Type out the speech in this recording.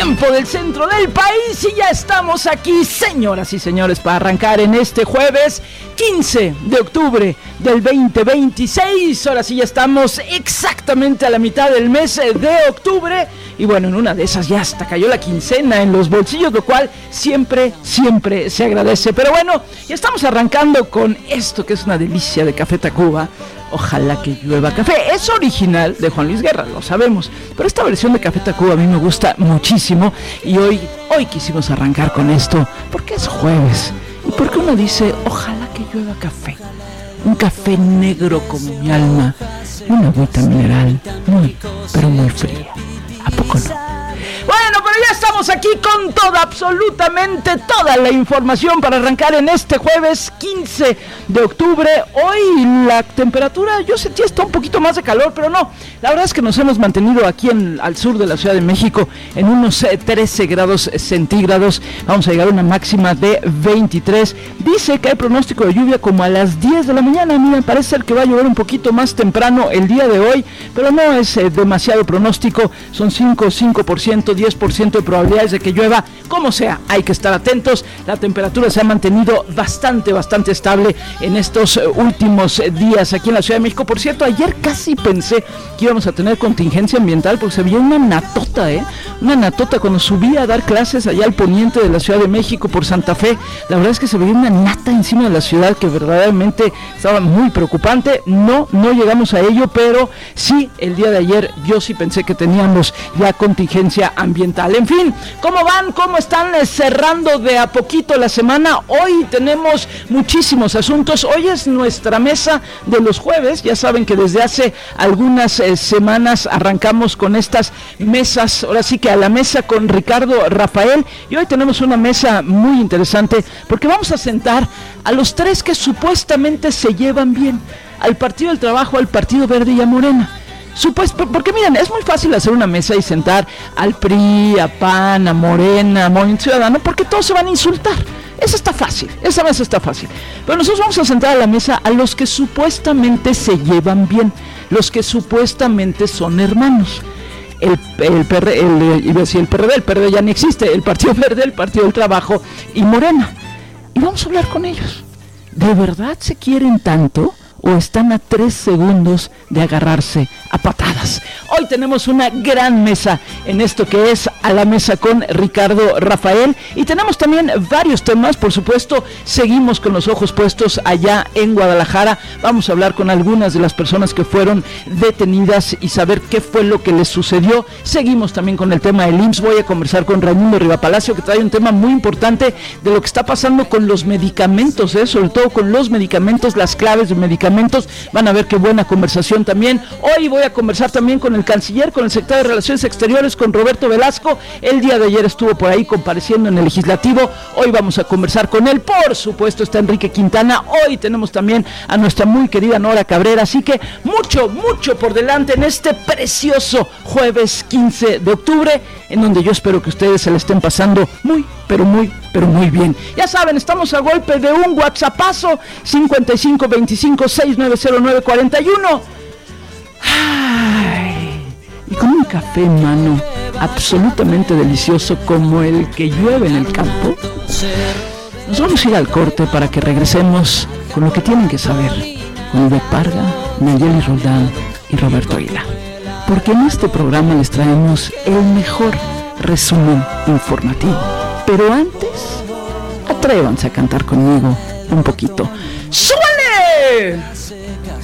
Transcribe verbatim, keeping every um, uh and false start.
tiempo del centro del país, y ya estamos aquí, señoras y señores, para arrancar en este jueves quince de octubre del veinte veintiséis. Ahora sí ya estamos exactamente a la mitad del mes de octubre, y bueno, en una de esas ya hasta cayó la quincena en los bolsillos, lo cual siempre, siempre se agradece. Pero bueno, ya estamos arrancando con esto que es una delicia de Café Tacuba. Ojalá que llueva café. Es original de Juan Luis Guerra, lo sabemos, pero esta versión de Café Tacuba a mí me gusta muchísimo, y hoy, hoy quisimos arrancar con esto porque es jueves y porque uno dice, ojalá que llueva café, un café negro como mi alma, una agüita mineral muy, pero muy fría. ¿A poco no? Bueno, pero ya estamos aquí con toda, absolutamente toda la información para arrancar en este jueves quince de octubre. Hoy la temperatura, yo sentía está un poquito más de calor, pero no. La verdad es que nos hemos mantenido aquí en, al sur de la Ciudad de México en unos eh, trece grados centígrados. Vamos a llegar a una máxima de veintitrés. Dice que hay pronóstico de lluvia como a las diez de la mañana. A mí me parece ser que va a llover un poquito más temprano el día de hoy, pero no es eh, demasiado pronóstico. Son cinco por ciento, diez por ciento de probabilidades de que llueva. Como sea, hay que estar atentos. La temperatura se ha mantenido bastante, bastante estable en estos últimos días aquí en la Ciudad de México. Por cierto, ayer casi pensé que íbamos a tener contingencia ambiental porque se veía una natota, ¿eh? Una natota cuando subí a dar clases allá al poniente de la Ciudad de México por Santa Fe. La verdad es que se veía una nata encima de la ciudad que verdaderamente estaba muy preocupante. No, no llegamos a ello, pero sí, el día de ayer yo sí pensé que teníamos ya contingencia ambiental. En fin, ¿cómo van? ¿Cómo están cerrando de a poquito la semana? Hoy tenemos muchísimos asuntos. Hoy es nuestra mesa de los jueves. Ya saben que desde hace algunas eh, semanas arrancamos con estas mesas, ahora sí que a la mesa con Ricardo Rafael, y hoy tenemos una mesa muy interesante porque vamos a sentar a los tres que supuestamente se llevan bien, al Partido del Trabajo, al Partido Verde y a Morena. Supuesto, porque miren, es muy fácil hacer una mesa y sentar al P R I, a P A N, a Morena, a Movimiento Ciudadano, porque todos se van a insultar. Eso está fácil, esa mesa está fácil. Pero nosotros vamos a sentar a la mesa a los que supuestamente se llevan bien, los que supuestamente son hermanos. El, el, P R, el, iba a decir el P R D, el P R D ya no existe, el Partido Verde, el Partido del Trabajo y Morena. Y vamos a hablar con ellos. ¿De verdad se quieren tanto o están a tres segundos de agarrarse a patadas? Hoy tenemos una gran mesa en esto que es A la Mesa con Ricardo Rafael, y tenemos también varios temas. Por supuesto, seguimos con los ojos puestos allá en Guadalajara. Vamos a hablar con algunas de las personas que fueron detenidas y saber qué fue lo que les sucedió. Seguimos también con el tema del I M S S. Voy a conversar con Raimundo Rivapalacio, que trae un tema muy importante de lo que está pasando con los medicamentos, ¿eh? Sobre todo con los medicamentos, las claves de medicamentos. Van a ver qué buena conversación también. Hoy voy a conversar también con el canciller, con el secretario de Relaciones Exteriores, con Roberto Velasco. El día de ayer estuvo por ahí compareciendo en el legislativo. Hoy vamos a conversar con él. Por supuesto está Enrique Quintana. Hoy tenemos también a nuestra muy querida Nora Cabrera. Así que mucho, mucho por delante en este precioso jueves quince de octubre, en donde yo espero que ustedes se la estén pasando muy, pero muy, pero muy bien. Ya saben, estamos a golpe de un WhatsAppazo, cincuenta y cinco veinticinco sesenta y nueve cero nueve cuarenta y uno. Ay, y con un café en mano absolutamente delicioso como el que llueve en el campo, nos vamos a ir al corte para que regresemos con lo que tienen que saber con Ivette Parga, Nayeli Roldán y Roberto Aguilar, porque en este programa les traemos el mejor resumen informativo. Pero antes, atrévanse a cantar conmigo un poquito. ¡Súbale!